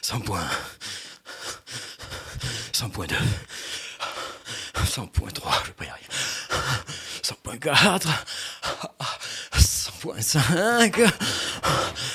100.1, 100.2, 100.3, je vais pas y arriver. 100.4, 100.5.